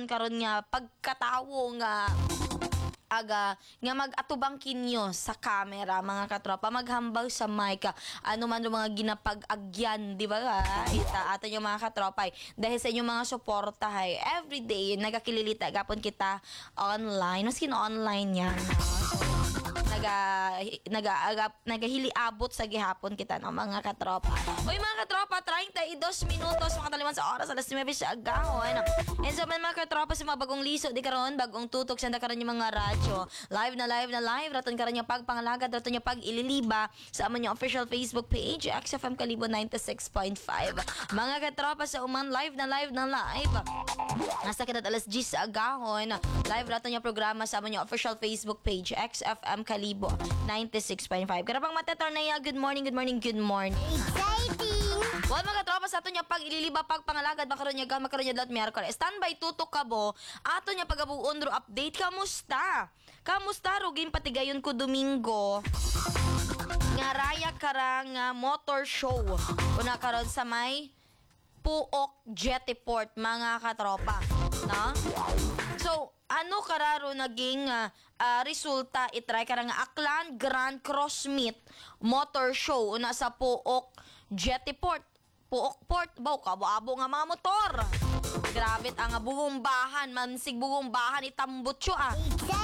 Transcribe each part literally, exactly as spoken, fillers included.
aton karon nga pagkatawo nga aga nga mag-atubang kinyo sa camera mga katropa, maghambaw sa mic, ano man yung mga ginapag-agyan, di ba ga? Ita ato yung mga katropa ay, dahil sa inyong mga suporta ay everyday nagakililita gapon kita online, maski na online yan, no? naga naga agap nagahiliabot sa gihapon kita ng mga katropa. Uy mga katropa, thirty-two minutos makataliman sa oras alas nine sa agahon. And so man mga katropa sa mga bagong liso di karon, bagong tutok sa karon yung mga radyo. Live na live na live raton karon yung pagpangalagad, raton yung pag-ililiba sa amon yung official Facebook page X F M Kalibo ninety-six point five. Mga katropa sa uman live na live na live. Nasa kadat alas ten sa agahon. Live raton yung programa sa amon yung official Facebook page X F M Kalibo ninety-six point five. Karapang matatornaya, good morning, good morning, good morning. Exciting! Well, mga tropa, sa ato niya pag ililiba, pag pangalagad, makaroon niya, makaroon niya dot miyerkules. Standby, tutok ka bo. Ato niya pag-abuon ro update. Kamusta? Kamusta, rugin patigayon ko Domingo. Nga raya karang uh, motor show. Una karon sa may Puok Jettyport, mga katropa. No? So, ano kararo naging uh, uh, resulta itry karang Aklan Grand Cross Meet Motor Show una sa Puok Jettyport. Puok Port, baw kabo-abo nga mga motor. Grabe ang bubumbahan, mansig bubumbahan itambutso ah.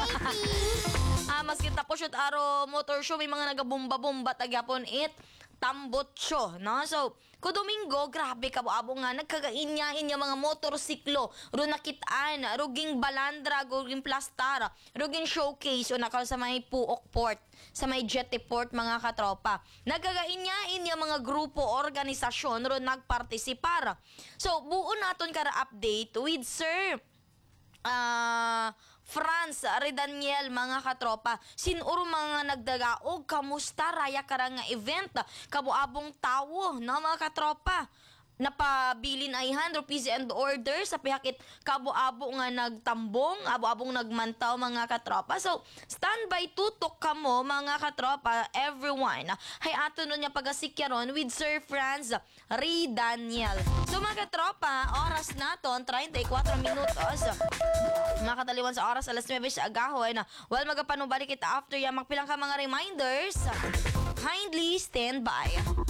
Exciting! Ah, maski tapos yung aro motor show, may mga nagabumba-bumba tagyapon it tambutso, no? So, ko Domingo, grabe ka abo nga nagkagainyahin yung mga motorsiklo, ro nakitaan, ruging balandra, ruging plastar, ruging showcase o nakal sa may Puok Port, sa may Jettyport mga katropa. Nagkagainyahin yung mga grupo, organisasyon, ro nagpartisipar. So, buo naton kara update with Sir Ah, uh, Franz Redaniel mga katropa. Sinuro mga nagdagaog, kamusta raya karang nga event, kabuabong tawo na mga katropa. Napabilin ay one hundred rupees and order sa pihakit kabo-abo nga nagtambong, abo-abong nagmantaw mga katropa. So, standby tutok kamo mga katropa, everyone. Hay ato nun niya pagasikyaron with Sir Franz Redaniel. So, mga katropa, oras naton thirty-four minutos. Mga kataliwan sa oras alas nine sa agahon. Well, magapanubali kita after yan magpilang ka mga reminders. Kindly stand by.